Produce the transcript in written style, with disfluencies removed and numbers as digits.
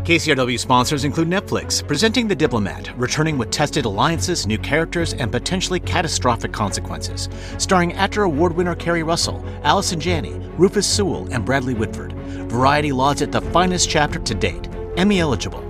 KCRW sponsors include Netflix, presenting The Diplomat, returning with tested alliances, new characters, and potentially catastrophic consequences. Starring actor award winner Kerry Russell, Allison Janney, Rufus Sewell, and Bradley Whitford. Variety lauds it the finest chapter to date. Emmy eligible.